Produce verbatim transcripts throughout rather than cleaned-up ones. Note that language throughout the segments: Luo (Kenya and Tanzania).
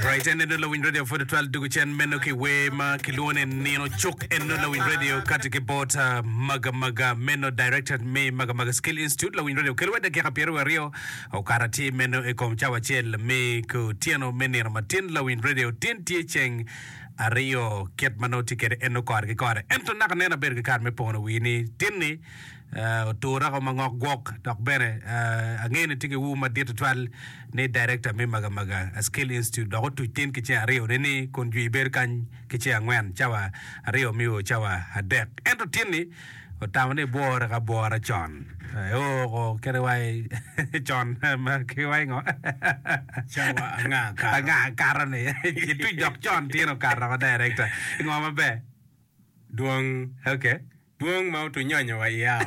Right, and in Lowin Radio for the twelve Duguchan Menoki Wema Kilone Nino Chuk and Lowin Radio Katiki Bota Maga Maga Meno directed me Maga Maga Skill Institute Lowin Radio Kilwa de Kerapiero Rio O Karati Meno Ekom Chawachel Me Ku Tiano Menir Martin Lowin Radio Tin Tiecheng Ario Ket Manoti Ket Eno Korgi Kore Ento Nakanena Berga Karme Pono Wini Tinni Uh, tora ko mga gwok dok bene uh, angene tike wu ma dito twal ne director me maga maga a skill institute do to tin ke cha rio ne kon ju ber kan ke cha ngwen chawa rio mi o chawa hadek ento tinni o tawne bor ga bor chon o o kere wai chon ma ke wai ngo chawa nga ka nga karane tu dok chon tino karwa director ngoma be duong okay Buong mau tu nyonya wa yao.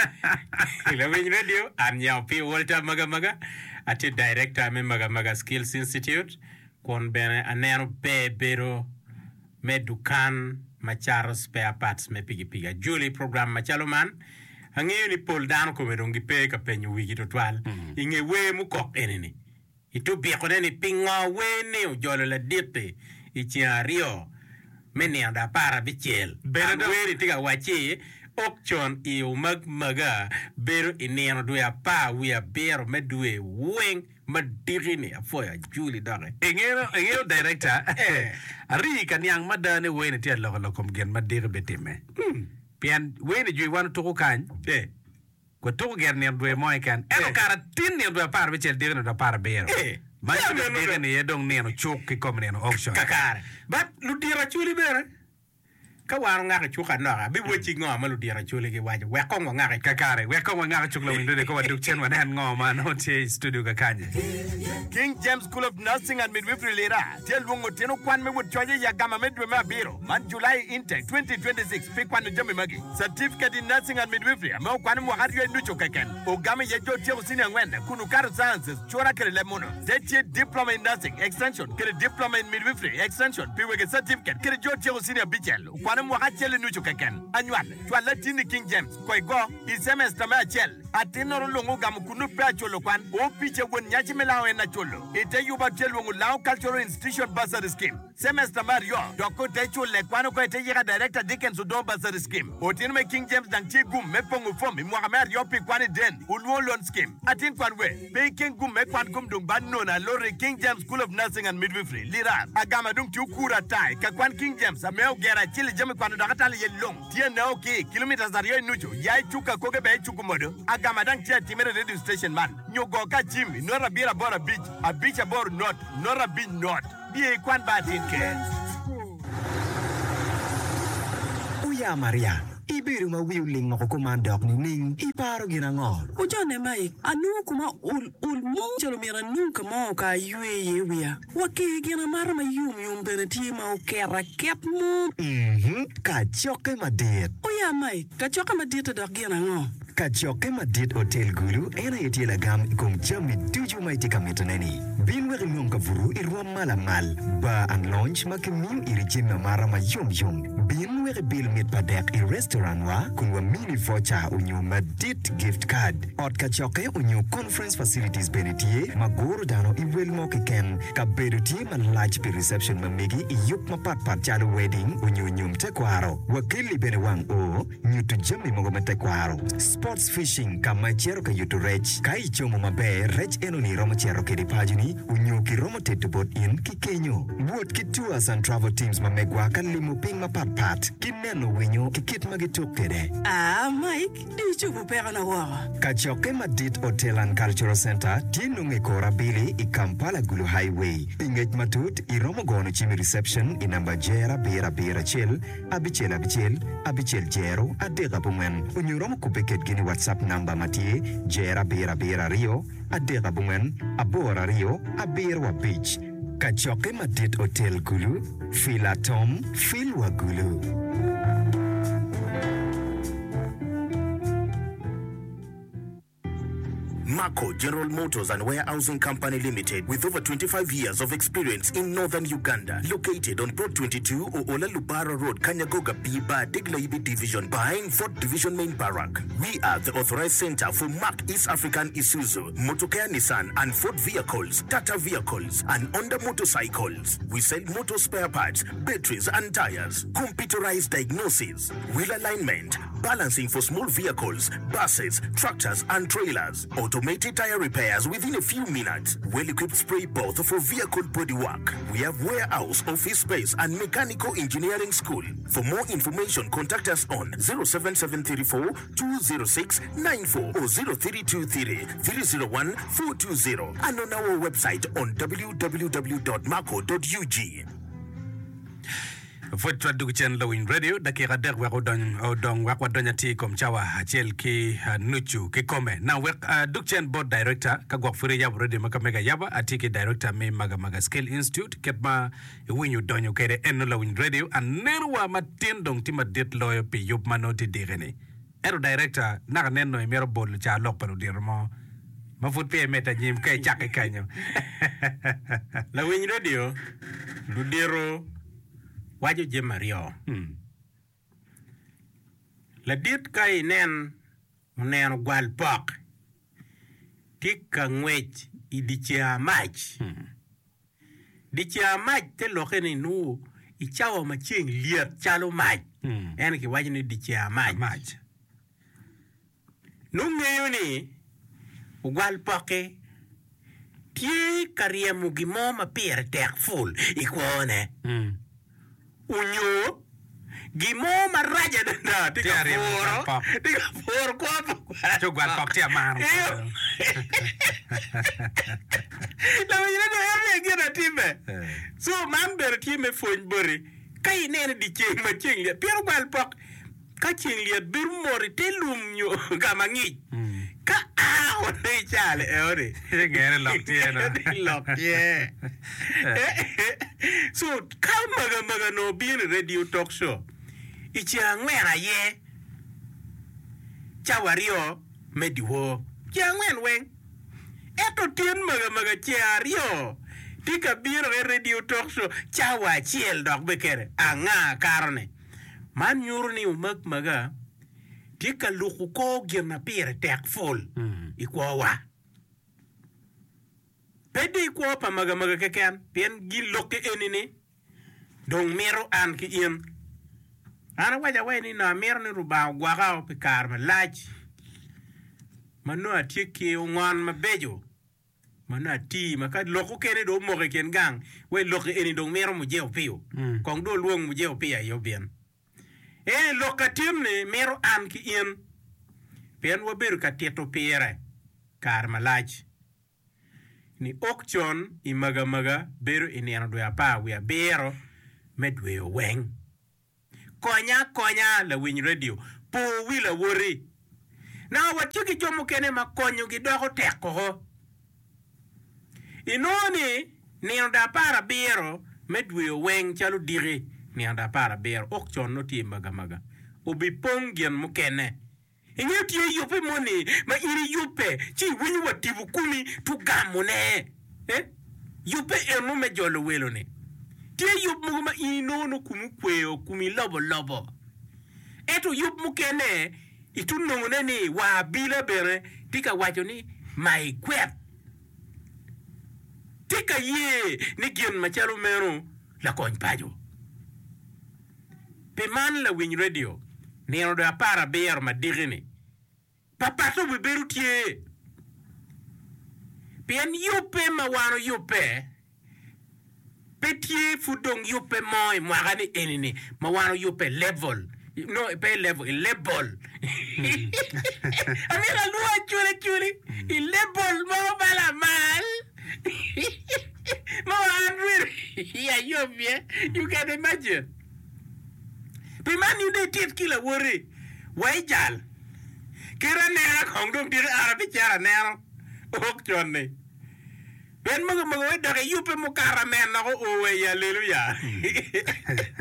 Lowin Radio am yao pi Walter Maga Maga ati director me Maga Maga Skills Institute kon bene anero be bero me dukan macharo spare parts me pigi piga Julie program machalo man hangi ni pol dan ko me dongi pe ka penyu wiki to twal inge we mu kok enini itu bi ko ni pinga we ni jolo la dite ichi ario meni anda para bichel bena weri tiga wachi okchon i umag maga beru ineno duya pa wia beru medue weng madirini afoya Julie dare engero engero director ari kanyang madane weni tia loko loko mgen madire betime pian weni jui wanu toko kan eh ko toko ger ne duwe moy kan eno kara tin ne duya para bichel dire no para beru Ma ci ne ne yedong neno chok ko neno auction kakare but lu dira chuli bere ka war nga ka chuka no bi wochi ngo ma lu dira chuli ke waje we ko nga ka kakare we ko nga ka chuklo windo de ko wadu chen wa nan ngo ma no che studio ka kanye King James School of Nursing and Midwifery lera tel wongo teno kwan me wud choje ya gama medwe ma biro man July intake twenty twenty-six pe kwan jami magi certificate in nursing and midwifery ma kwan mo har yo nducho keken o gama ye jo tio sine ngwende kunu kar sciences chora kere le mono tetie diploma in nursing extension kere diploma in midwifery extension pe wege certificate kere jo tio sine bichel kwan mo ha chele nducho keken anwan twa latini King James ko go i semester ma chel atinoro longo gam kunu pe cholo kwan o piche won nyachi melawe na cholo ite yuba chelo ngulao cultural institution bursary scheme semester mario doko techo le kwano ko ite yira director Dickens do bursary scheme otin me King James dan tigum me pongu fom mi mo mario pi kwani den ulwo loan scheme atin kwanwe be king gum me kwan gum dum ban nona lori King James School of Nursing and Midwifery lira agama dum tukura tai ka kwan King James ameo gera chili jemi kwano dakatali ye long tie na okay kilometers dario nucho yai chuka koge be chukumodo agama dan tia timere radio station man nyogo ka jimi nora bira bora beach a beach about not nora beach not be kwan batin ke Uya Maria Ibiru ma wiuling mo ko mandok ni ning iparo ginangol. Ujone mai anu kuma ul ul mong chalo mira nunca mo ka yue ye wia. Wake gina mara ma yum yum beneti ma o kera kep mo. Mhm. Kachoke madit. Uya mai kachoke madit dok gina ngo. Kachoke madit hotel gulu ena yetila gam kum chami tuju mai tika metoneni. Bin wari nunca vuru irwa mala mal ba and launch makimiu irijima mara ma yum yum. Bin wari bil mit padek i restaurant wa kunwa mini voucher unyu madit gift card. Ot kachoke unyu conference facilities benetie maguru dano i welmo keken ka berutie ma large pe reception mamigi i yup ma pat pat chalo wedding unyu nyum tekwaro. Wakili bene wang o nyutu jami mogo tekwaro. Sports fishing kama chero ka yutu rech kai chomo mabe rech eno ni romo chero ke di pajuni unyu ki romo tetu bot in ki kenyo wood ki tours and travel teams mamegwa kan limu ping ma pat pat kineno winyo ki kit magituk kede ah Mike di chupu pera na wara Kachoke Madit Hotel and Cultural Center tinunge kora bili i Kampala Gulu Highway ingej matut i romo gono chimi reception i namba jera bera bera chil abichel abichel abichel jero adega bungen unyu romo kupeket gini WhatsApp number matie jera bera bera rio adega bungen abora rio abirwa beach Kachoke Madit Hotel Gulu Fila Tom Filwa Gulu Marco General Motors and Warehousing Company Limited, with over twenty-five years of experience in northern Uganda, located on Plot twenty-two Oola Lubara Road, Kanyagoga Biba, Deglaibi Division, behind fourth Division Main Barrack. We are the authorized center for Mark East African Isuzu, Motokea Nissan, and Ford vehicles, Tata vehicles, and Honda motorcycles. We sell motor spare parts, batteries, and tires, computerized diagnosis, wheel alignment, balancing for small vehicles, buses, tractors, and trailers, automated tire repairs within a few minutes, well-equipped spray booth for vehicle bodywork. We have warehouse, office space, and mechanical engineering school. For more information, contact us on zero seven seven three four two zero six nine four or zero three two three three zero one four two zero, and on our website on w w w dot marco dot u g. Fwet twa duguchen Lawin Radio dakika dek wek odong odong wek wadonya ti kom chawa achel ki uh, nuchu ki kome na wek uh, duguchen board director ka gwak fure yab radio makamega yaba atiki director me maga maga skill institute ketma winyu donyo kere eno Lawin Radio an nerwa matin dong tima dit loyo pi yup manoti digeni ero director naka neno emero board cha lok panu dirmo ma fut pe meta nyim kay chake kanyo Lawin Radio ludiro wajo je Mario. Hmm. La dit kay nen nen gwal pok. Tika ngwech idichia mach. Hmm. Dichia mach te lokene nu ichawa maching liat chalo mach. Hmm. En ki wajo ni dichia mach. Mach. Nu ngayon ni gwal poke ti kariya mugimo mapir tek full ikwane. Hmm. Unyo gimo maraja na tika foro tika foro kwa cho gwal pok ti amar la wina do yare gina time so member time fon bori kay nene di cheng ma cheng le pero gwal pok ka cheng le bir mori telum nyo gamangi ka a ore chale e ore ngere lok ti no lok ti so ka maga maga no bin radio talk show ichi angwera ye chawario mediwo changwen wen eto tien maga maga chario tika biro radio talk show chawa chiel dok bekere anga karne man nyurni umak maga tika luku ko gina pire tek full ikwa wa pede ikwa pa maga maga keken pien gin loke enini dong mero an ki iem ana waja weni na mero ni ruba gwaga o pikar ma laj manu atiki ngon ma bejo manu ati maka loko kene do moke ken gang we loke eni dong mero mu jeo pio kong do luong mu jeo pia yo bien e lokatim ne mero an ki iem pien wabiru ka tieto pire kar ma laj ni okchon i maga maga beru iniano do ya pa we bero medwe weng konya konya la win radio po wila wori na watuki jomo kene makonyo gidoko teko ho inoni ni onda para bero medwe weng chalo dire ni onda para bero okchon no ti maga maga obi pongien mukene inyo ti yope moni ma iri yope chi winyu watibu kumi tu gamone eh yope eno me jolo welo ne ti yop mo ma ino no kumu kweo kumi lobo lobo eto yop mukene itu nongone ni wa bila bere tika wacho ni my kwet tika ye ni gien machalo mero la kony pajo pe man la win radio ni no da para ber ma digini papa to be beru tie pien yope ma wano yope petie fudong yope moy mwagani enini ma wano yope level no pe level level amira luwa chule chule i level mo bala mal mo andrew ya yope you can imagine pe man you dey tit kila worry wai jal kira nera kong dong dire arabi chara nera ok chonne ben maga maga we dake yupe mo karamen na ko owe ya hallelujah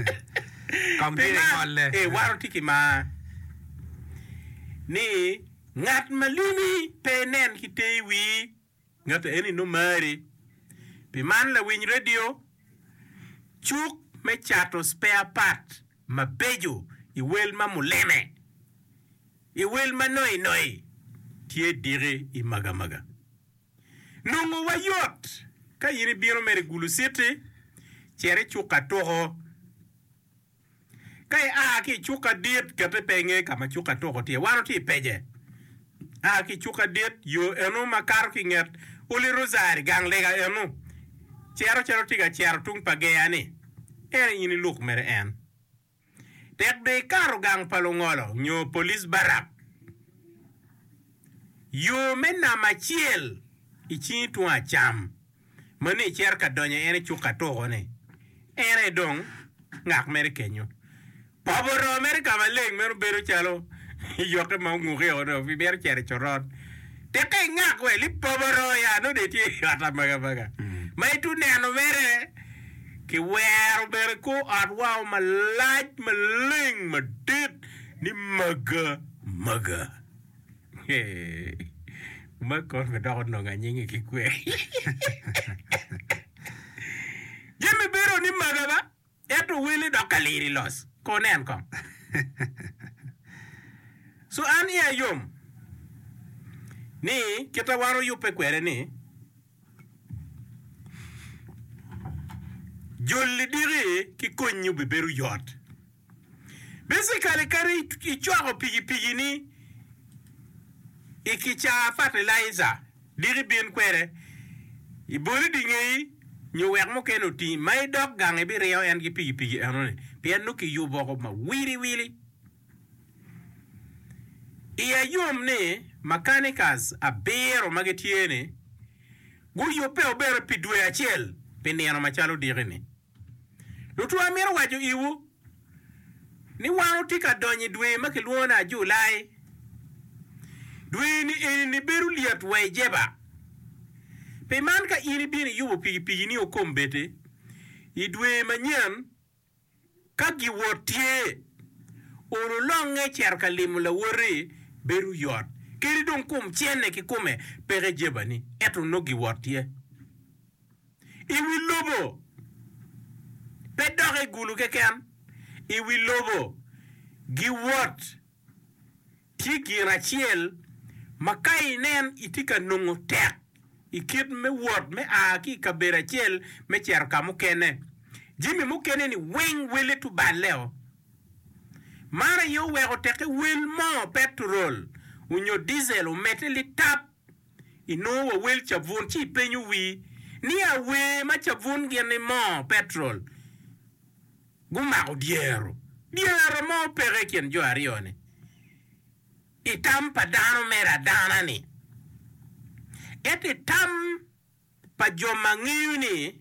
kom dire ngolle e waro tiki ma ni ngat malumi penen kitewi ngat eni no mari pi man la win radio chuk me chato spare part mabejo i wel ma muleme i wel ma noi noi tie dire i maga maga nungu wayot ka yiri biro mere gulu city chere chuka toho kai a ki chuka diet ka te penge kama chuka toho tie wano ti peje a ki chuka diet yo eno makar ki nget uli rosari gang lega eno chero chero tiga chero tung pageyani ere ini look mere en tek de karo gang palongolo nyo police barak yo mena machiel ichi tuwa cham mani cher ka donye ene chuka toho ne ere dong ngak mere kenyo paboro mere kama leng mere bero chalo yoke ma ngure ono vi ber chere choron te kai ngak we li paboro ya no de ti ata maga maga mai tu ne no mere ki wer ber ko atwa ma laj ma leng ma dit ni maga maga he ma kon ga do no ga nyingi ki kwe Jimmy bero ni maga ba eto wili do kaliri los konen kom so ani ayom ni kita waro yupe kwere ni jolli diri ki konyu beberu yot basically kari ichwa pigi pigi ni ikicha fertilizer diri bien kwere ibori dingi nyu wer mo keno ti mai dok gange bi reo en gi pigi pigi anone pien no ki yubo ko ma wiri wiri iya yom ne mechanicals a bero magetiene gu yope obero pidwe achiel pineno machalo dire ni lutu amiro wajo iwu ni wano tika donye dwe makiluona Julai dwe ni eni ni beru liat wajeba pe man ka ini bini yubo pigi pigi ni okombete i dwe manyan ka giwotie unu longe cherka limu la wori beru yot kiri don kum chene ki kume pere jeba ni eto no giwotie iwi lobo pe doge gulu keken iwi lobo giwot ti gira chiel makai nen itika nungu tek ikit me wot me a ki kabera chiel me cherka mukene jimi mukene ni wing wile tu baleo mara yo wego teke wil mo petrol unyo diesel u meteli tap ino wa wil chavun chi penyu wi ni a we ma chavun gene mo petrol guma o diero diero mo pere kien jo arione itam pa dano mera dana ni ete tam pa jo mangiu ni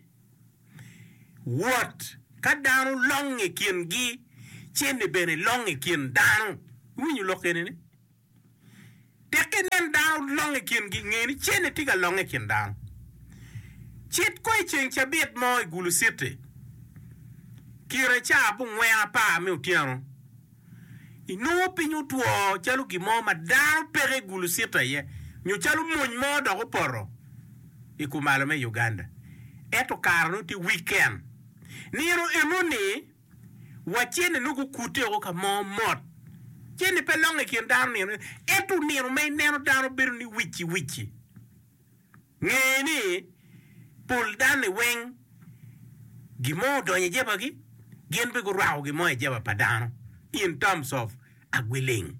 what ka dano longe kien gi chene bene longe kien dano winyu lokene ni teke nen dano longe kien gi ngeni chene tiga longe kien dano chit koi cheng chabit mo i gulu site kire cha bu ngwea pa me utiano ino pinyu tuo chalu gimo ma dano pere gulu site ye nyu chalu muny mo do poro ikumalo me Uganda eto karno ti weekend niro emoni wachene nugu kute o ka mo mot chene pe longe kien dano ni eto niro me neno dano beru ni wichi wichi ngeni pul dane weng gimo donye jeba gi gen be go raw gi mo jeba padano in terms of agwiling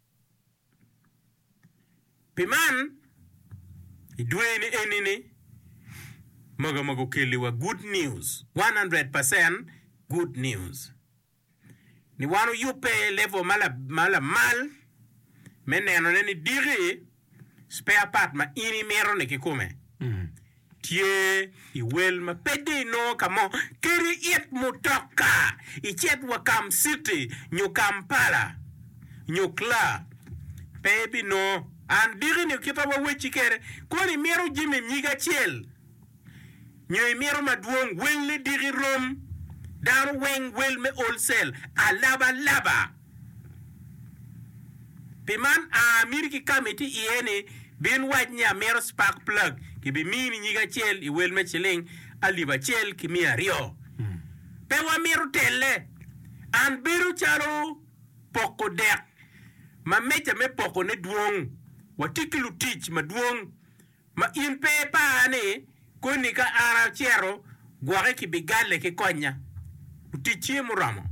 piman idweni enini maga mago keliwa good news one hundred percent good news ni wano yupe level mala mala mal meneno neni diri spare part ma ini mero ne kikume mm. tie i wel ma pede no kamo kiri it mutoka i chet Wakam City nyu Kampala nyu Kla baby no and diri ni kita wa wechi kere koni mero jime nyiga chiel nyu mero maduong wel diri rom dar weng wel me wholesale alaba laba Piman a miriki kamiti iene bin wanya mero spark plug ki bi mini nyiga chel i wel me chiling aliba chel ki mi ario. Pe wa mero tele an biru charo poko dek ma mecha me poko ne duong watikilu teach ma duong ma in pe pa ne kuni ka ara chero gware ki bigale ki konya utichi muramo.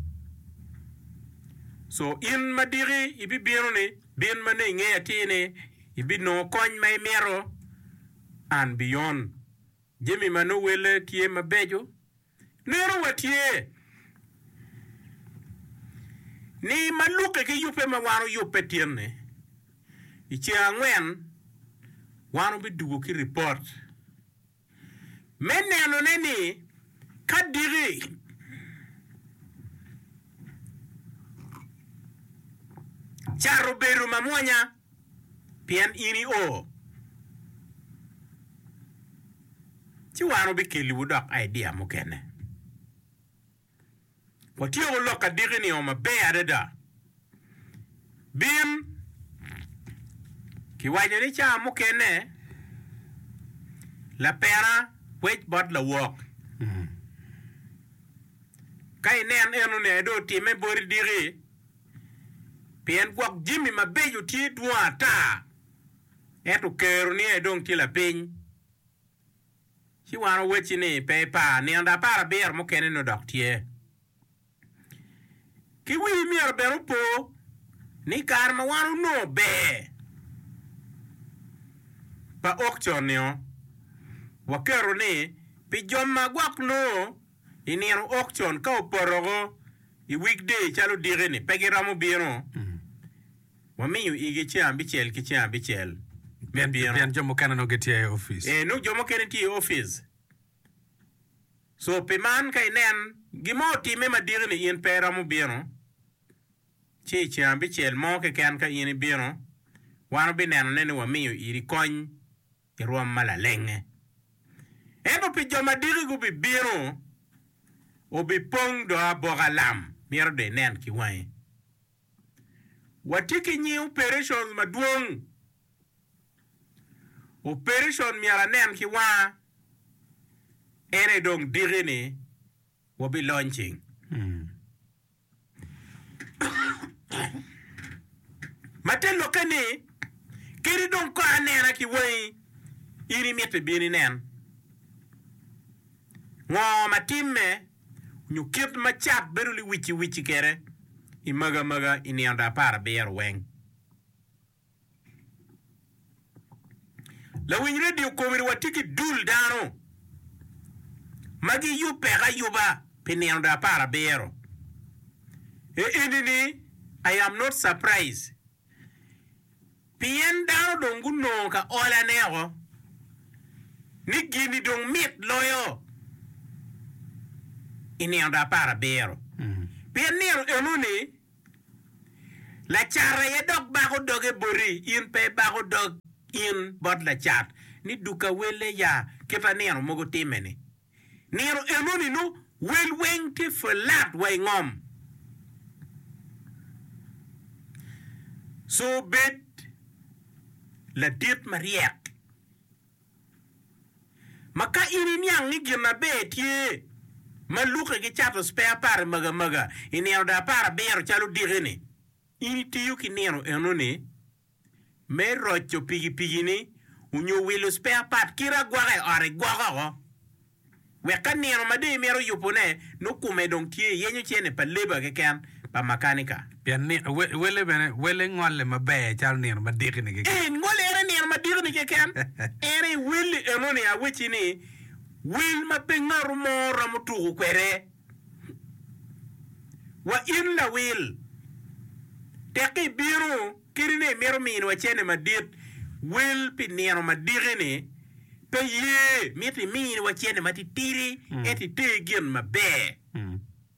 So in madiri ibi biru ne bin mane nge atine ibi no kony may mero and beyond. Jimmy manu wele tie mabejo nero watie ni maluke ke yupe ma waro yupe tiene ichi angwen waro bi dugo ki report meneno neni kadiri charo beru mamwanya pian ini o chi waro bi keli wudok idea mukene watio loka diri ni o mabe adada bim ki wajani cha mukene la pera wech bot la wok mm. Kai nen enu ne do ti me bori diri pien kwak Jimmy mabejo ti dua ta eto keru ni edong ti la piny si wano wechi ni pe pa ni anda para ber mukene no dok tie ki wi mier beru po ni kar ma wano no be pa auction ni o wakeru ni pi jom ma gwak no iniero auction ka oporogo i weekday chalo dire ni pegiramo biro mm. Wamiyo igi chia bichel ki chia bichel bien bien jomo kana no getie office eh no jomo kene ti office so pe man kay nen gimoti me madire ni yen peramo biro chi chia bichel mo ke kan ka yen biro wano bi neno nene wamiyo iri kony i ruam mala lenge eno pi joma diri gu bi biro o bi pong do abogalam miero de nen ki wai watiki nyi operation maduong operation miara nen ki wa ere dong diri ni wo bi launching hmm. Matelo kani kiri dong ko anena ki wai iri miete bini nen ngo matimme nyukit machat beruli wichi wichi kere imaga maga ini anda para bear weng la win radio komiri watiki dul dano magi yupe ga yuba pini anda para bear e indini I am not surprised pien dano dongu no ka ola nego ni gini dong mit loyo ini anda para bear mm. Pien nero enuni la chara ye dog bago doge bori in pe bago dog in bot la chat ni duka wele ya kepa nero mogo timeni nero enuni no wel weng ti flat way ngom so bit la dit mariek maka ini nyang ni gina be tie maluka ki chato spare par maga maga ini anda para bero chalo direne ini tiyu ki nero enone me rocho pigi pigi ni unyo wilo spare part kira gware are gwaga we kan nero made mero yupone no kume don tie yenyo chene pa leba ke kan pa makanika bien ni wele bene wele ngole mabe chalo nero madirene ke eh ngole ere nero madirene ke kan ere wele enone a wechi ni wil ma pengaru mo ramutu kwere wa in la wil teki biru kirine mero min wa chene madit wil pinero madirene pe ye miti min wa chene matitiri mm. eti tegin mabe mm.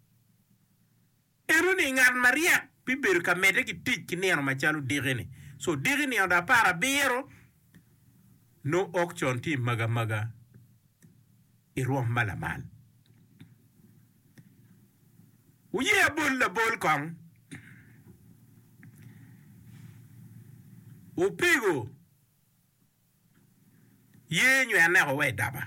Eru ni ngan maria pi biru ka mede ki tik kinero machalu direne so direne anda para biru no auction ti maga maga iruam malamal uye bol la bol kong upigo ye nyuane ko we daba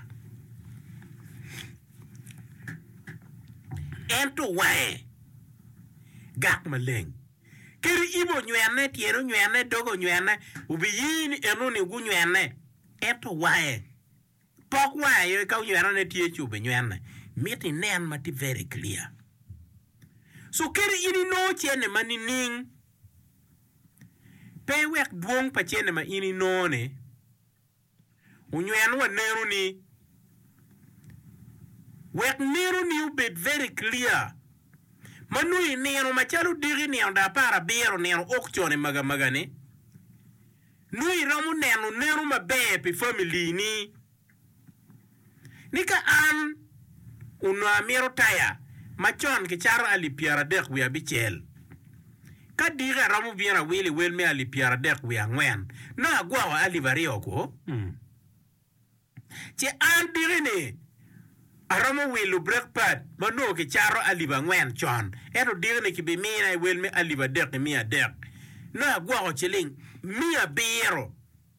ento wae gak maleng kiri ibo nyuane tiero nyuane dogo nyuane ubi yini enu ni gu nyuane ento wae pok wae yo ka nyuane ne tie chube nyuane miti nen mati very clear so kiri ini no chene mani ning pe wek duong pa chene ma ini no ne unyuane wa neru ni wek neru ni ubed very clear manui nero machalo diri nero da para bero nero okchone maga maga ne nui ramu nero nero mabe pi family ni nika an uno amiro taya machon ke charo ali piara dek wi abichel ka dira ramu biera wili wel me ali piara dek wi angwen na gwa ali vario ko mm. che an diri ne aramo wilu breakpad mano ke charo aliba ngwen chon ero dirne ki be mina wel me aliba dek mia dek na gwa o chiling mia bero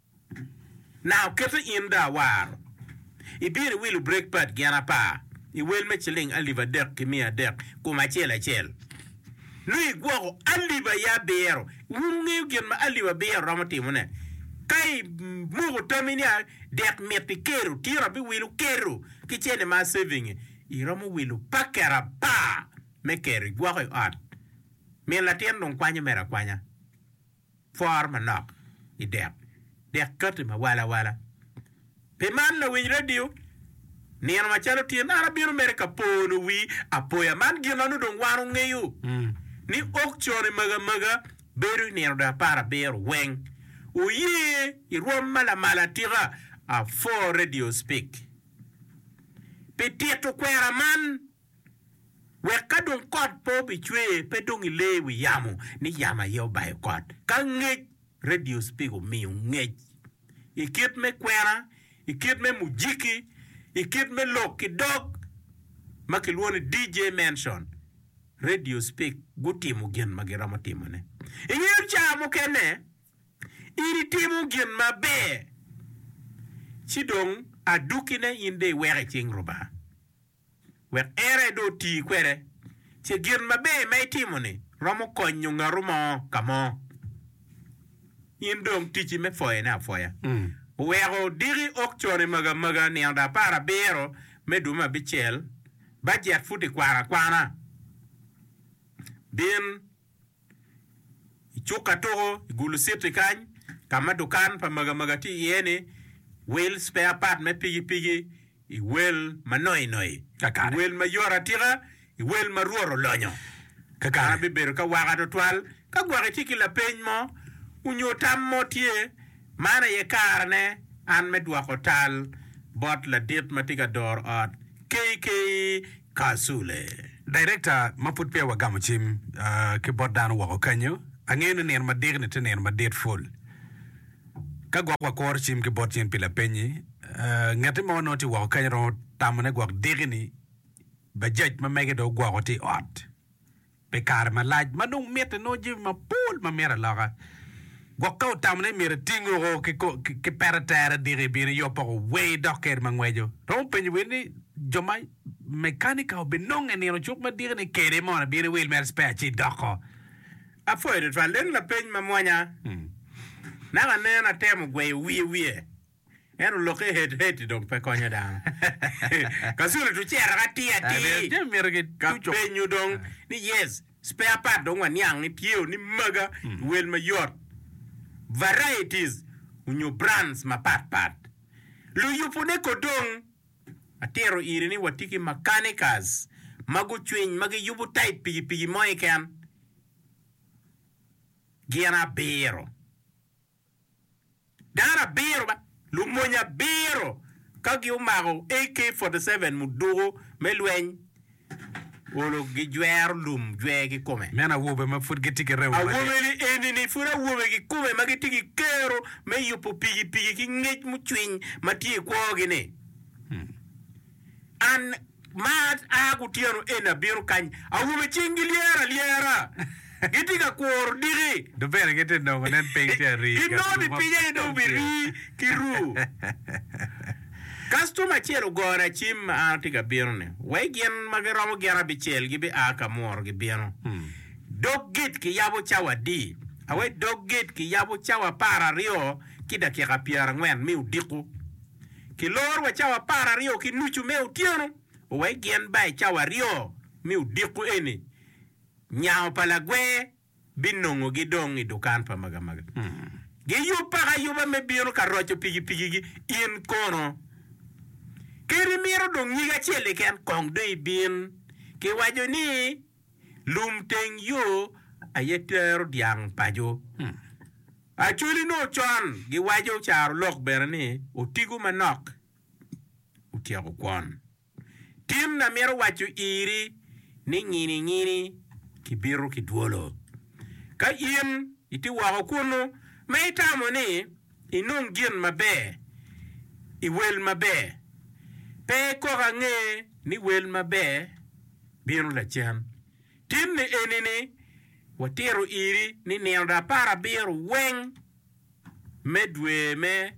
now kete inda war ibire wilu breakpad gana pa I wel me chiling aliba dek mia dek kuma chela chel lui gwa o aliba ya bero wungi gen ma aliba bero ramati mone kai mugo taminia dek meti keru tira bi wilu keru kichene ma saving iromo wilu pakera pa mekeri gwa ko at me la tien don kwanya mera kwanya for manok I dek dek kat ma wala wala pe man la wi radio ni ma chalo tien ara biro mere kapono wi apoya man gilanu don waru ngeyu mm. ni okchore maga maga beru ni da para beru weng Oye, irom mala mala tira a for radio speak. Petito kwera man. Weka don kot po bichwe pe don ile wi yamu ni yama yo bay kot. Ka ngej radio speak o mi ngej. Ikit me kwera, ikit me mujiki, ikit me loki dog. Makilwone D J Mansion. Radio speak guti mu gen magirama timone. Ingir cha mo kene. Iri timu gin mabe. Chidong adukine inde were ching roba. Wek ere do ti kwere. Che gin mabe mai timu ni. Ramo konyo nga rumo kamo. Indong tichi me foye na foya. Mm. Wero diri okchone maga maga ni anda para bero. Meduma bichel. Bajet futi kwara kwana. Bin. Ichuka toho. Igulu siti kany. Kama dukan pa maga magati yene wel spare part me pigi pigi I wel manoi noi kakare wel mayora tira I wel maruoro lonyo kakare bibero ka waga do twal ka gware tiki la peñmo unyo tam motie mana ye karne an me dwa hotal bot la dit matiga dor at K K Kasule Director maput pe wagamo chim uh, ke bot dan wako kanyo angeno ner madirne te ner madir full ka gwa kwa kor chim ke bot yen pila penyi uh, ngati mo no ti wa ka ro tamane gwa digini ba jaj ma mege do gwa ti ot pe kar ma laj ma no mete no ji ma pul ma mera laga gwa ka tamane mera tingo ro ke ko ke peratera dire bi yo po we docker ma ngwejo ro penyi weni jomai mekanika be non ene no chuk ma dire ne kere mo na bi re wel mer speci doko a foi de valen la penyi ma monya hmm. Naga nena temo gwe wie wie. Eno loke het het don pe konya down. Kasule tu chera ka tia ti. Je merge ka penyu don ni yes. Spare part don wan yang ni tio ni maga mm. wel ma yot. Varieties unyo brands ma pat pat. Lu yupune kodong atero iri ni watiki mechanics. Magu chwin magi yubu tight pigi pigi moy kan. Giana bero. Dara bero ba lumonya bero kagi umago A K forty-seven muduro melwen olo gijwer lum jwegi kome mena wobe ma fut gitiki rew a wobe ni eni ni fura wobe gi kome magitiki kero me yupo pigi pigi ki ngej mu twin mati ko gine hmm. An mat agu tiano ena bero kan a wobe chingiliera liera Giti ka kuor diri. Do bere gete no nen peng te ri. Ino di pinya do biri kiru. Customer chelo gora chim artiga birne. Wai gen magaromo gera bichel gibi aka mor gi birno. Dog git ki yabo chawa di. Awe dog git ki yabo chawa para rio kida ki rapiara ngwen mi udiku. Ki lor wa chawa para rio ki nuchu me utiano. Wai gen bai chawa rio mi udiku eni. Nyao palagwe binongo gidong idukan pa maga maga. Ge yupa ka yuba me biro ka rocho pigi pigi gi in kono. Kiri miro dong nyiga chele ken kong doi bin. Ki wajo ni lum teng yo ayetero diang pajo. Actually no chan gi wajo char lok berani utigu manok. Utiago kwan. Tim na miro wajo iri ni ngini ngini ki biru ki duolo. Ka ien iti wako kuno may tamo ni inong gin mabe i wel mabe pe ko nge ni wel mabe biru la chan tim ni enini watero iri ni neonda para biru weng medwe me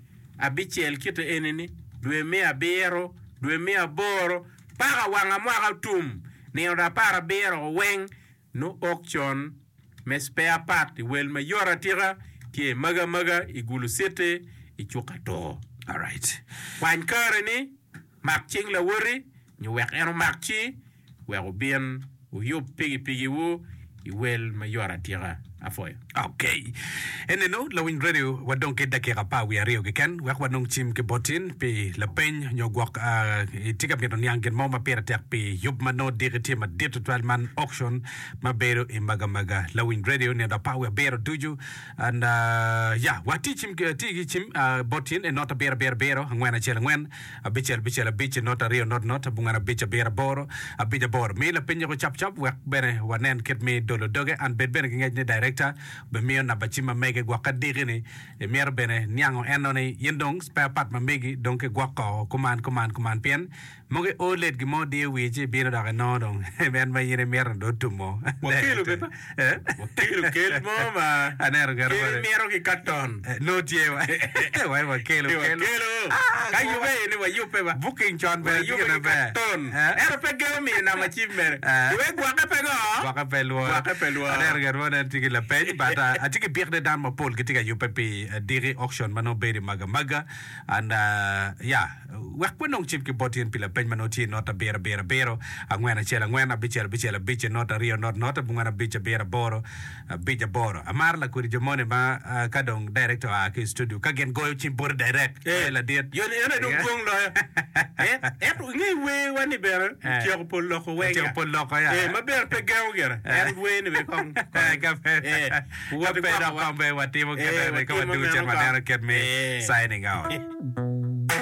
abichel kita enini dwe me abero dwe me aboro para wanga mwaka tum neonda para biru weng no auction me spare part wel ma yora tira ki maga maga igulu sete ichukato. All right. Wan kare ni makching la wori ni wek eno makchi we obien u yop pigi pigi wo i wel ma yora tira afoy. Okay. Ene no lawin radio wadong ke dakira pa wi ario ke ken wek wadong chim ke botin pe la pen nyo gwak a tika pe non yangen mo ma pera tek pe yub mano diriti ma dirtu twelve man auction ma bero i maga maga lawin radio ne da pa wi bero tuju and uh, yeah wati chim ke tigi chim uh, botin e nota bero bero bero ngwana chela ngwen a bichel bichel a bichel nota rio not not bungana bicha bero boro a bicha boro me la pen ko chap chap wek bene wanen ket me dolo doge and bed bene ngej direct be mi na bachima mege gwaka digini e mer bene nyango enone yendong spare part ma megi donc gwaka command command command pen moge olet gi mo de weje bino da no dong ben ma yire mer do tumo wakilo beta eh wakilo kel mo ma aner gar kel mero ki katon no tie wa wa kelo kelo kayo be ni wa yupe ba booking chon be yupe na be ton era pe gemi na ma chimmer we gwaka pe go gwaka pe lo gwaka pe lo aner gar wona tigi la pe but I think birde dan ma pol kitiga yupe pe diri auction mano be maga maga and uh, yeah wek ponong chip ki botin pila pe mano ti nota bera bera bero angwena chela ngwena bichela bichela biche nota rio not nota bungana biche bera boro biche boro amar la kuri jomone ma kadong director a ki studio kagen goyo chim bor direct la diet yo ne do gong lo eh eh ngi we wani bera tiyo pol lo ko we tiyo pol lo ko ya eh ma ber pe gaw gera er we ni be kong ka fe eh what be da kombe what timo ke be ko du chen manera get me signing out